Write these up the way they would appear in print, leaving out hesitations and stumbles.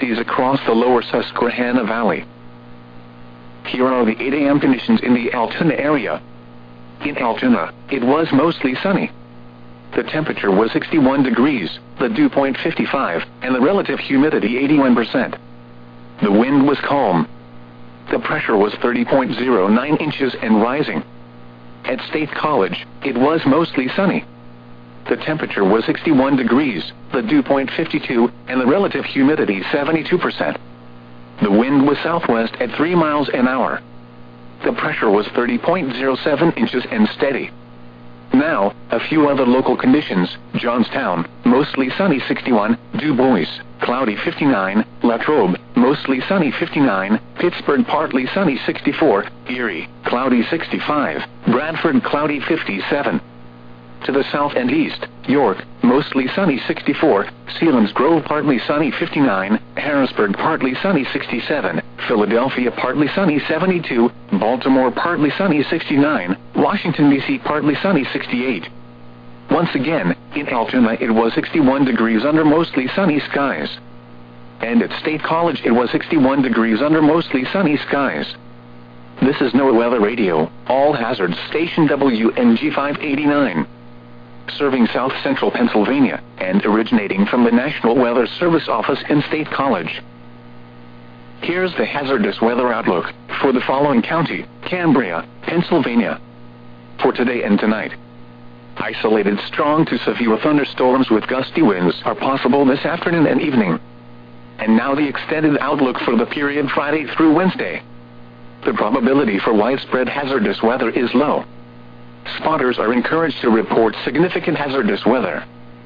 frequencies across the lower Susquehanna Valley. Here are the 8 a.m. conditions in the Altoona area. In Altoona, it was mostly sunny. The temperature was 61 degrees, the dew point 55, and the relative humidity 81%. The wind was calm. The pressure was 30.09 inches and rising. At State College, it was mostly sunny. The temperature was 61 degrees, the dew point 52, and the relative humidity 72%. The wind was southwest at 3 miles an hour. The pressure was 30.07 inches and steady. Now, a few other local conditions: Johnstown, mostly sunny 61, Du Bois, cloudy 59, Latrobe, mostly sunny 59, Pittsburgh partly sunny 64, Erie, cloudy 65, Bradford cloudy 57. To the south and east, York, mostly sunny 64, Selinsgrove partly sunny 59, Harrisburg partly sunny 67, Philadelphia partly sunny 72, Baltimore partly sunny 69, Washington, D.C. partly sunny 68. Once again, in Altoona it was 61 degrees under mostly sunny skies. And at State College it was 61 degrees under mostly sunny skies. This is NOAA Weather Radio, all hazards station WNG 589. Serving South Central Pennsylvania, and originating from the National Weather Service office in State College. Here's the hazardous weather outlook for the following county: Cambria, Pennsylvania. For today and tonight, isolated strong to severe thunderstorms with gusty winds are possible this afternoon and evening. And now the extended outlook for the period Friday through Wednesday. The probability for widespread hazardous weather is low. Spotters are encouraged to report significant hazardous weather.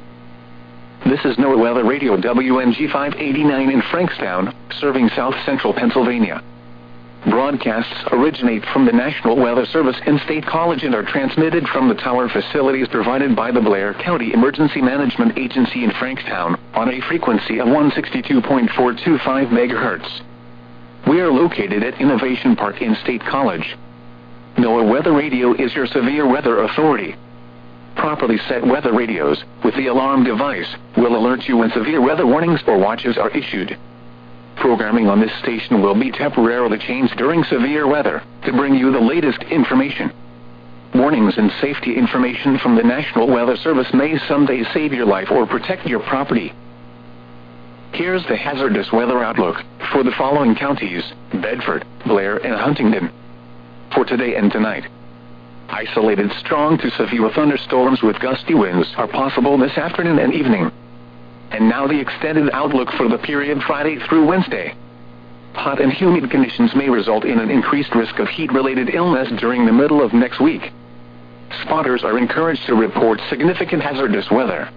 This is NOAA Weather Radio WNG 589 in Frankstown, serving South Central Pennsylvania. Broadcasts originate from the National Weather Service in State College and are transmitted from the tower facilities provided by the Blair County Emergency Management Agency in Frankstown on a frequency of 162.425 MHz. We are located at Innovation Park in State College. NOAA Weather Radio is your severe weather authority. Properly set weather radios, with the alarm device, will alert you when severe weather warnings or watches are issued. Programming on this station will be temporarily changed during severe weather, to bring you the latest information. Warnings and safety information from the National Weather Service may someday save your life or protect your property. Here's the hazardous weather outlook for the following counties: Bedford, Blair, and Huntingdon. For today and tonight, isolated strong to severe thunderstorms with gusty winds are possible this afternoon and evening. And now the extended outlook for the period Friday through Wednesday. Hot and humid conditions may result in an increased risk of heat-related illness during the middle of next week. Spotters are encouraged to report significant hazardous weather.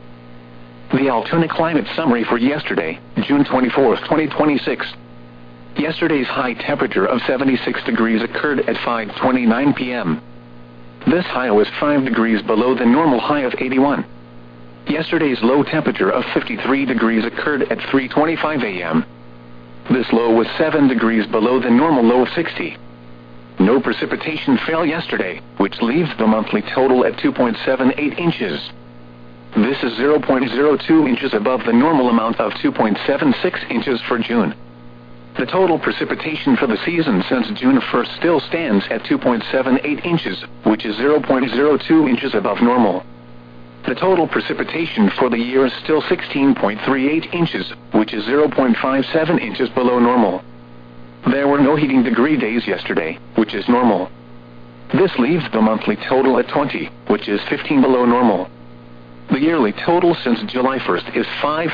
The Altoona Climate Summary for yesterday, June 24, 2026. Yesterday's high temperature of 76 degrees occurred at 5:29 p.m. This high was 5 degrees below the normal high of 81. Yesterday's low temperature of 53 degrees occurred at 3:25 a.m. This low was 7 degrees below the normal low of 60. No precipitation fell yesterday, which leaves the monthly total at 2.78 inches. This is 0.02 inches above the normal amount of 2.76 inches for June. The total precipitation for the season since June 1st still stands at 2.78 inches, which is 0.02 inches above normal. The total precipitation for the year is still 16.38 inches, which is 0.57 inches below normal. There were no heating degree days yesterday, which is normal. This leaves the monthly total at 20, which is 15 below normal. The yearly total since July 1st is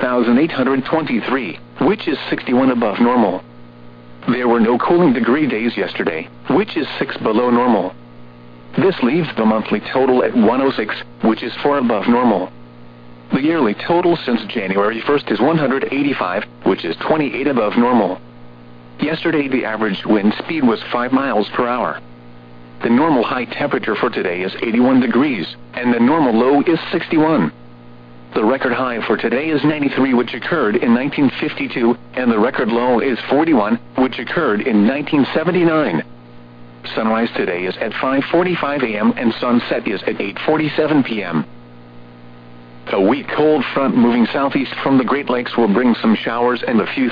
5,823, which is 61 above normal. There were no cooling degree days yesterday, which is 6 below normal. This leaves the monthly total at 106, which is 4 above normal. The yearly total since January 1st is 185, which is 28 above normal. Yesterday the average wind speed was 5 miles per hour. The normal high temperature for today is 81 degrees, and the normal low is 61. The record high for today is 93, which occurred in 1952, and the record low is 41, which occurred in 1979. Sunrise today is at 5:45 a.m. and sunset is at 8:47 p.m. A weak cold front moving southeast from the Great Lakes will bring some showers and a few